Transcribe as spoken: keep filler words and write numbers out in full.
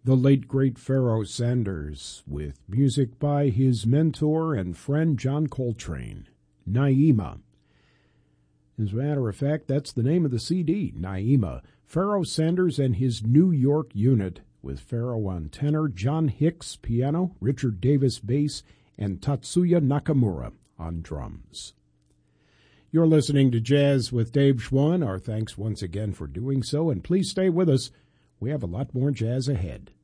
the late great Pharoah Sanders, with music by his mentor and friend John Coltrane, Naima. As a matter of fact, that's the name of the C D, Naima. Pharoah Sanders and his New York unit, with Pharoah on tenor, John Hicks piano, Richard Davis bass, and Tatsuya Nakamura on drums. You're listening to Jazz with Dave Schwann. Our thanks once again for doing so, and please stay with us. We have a lot more jazz ahead.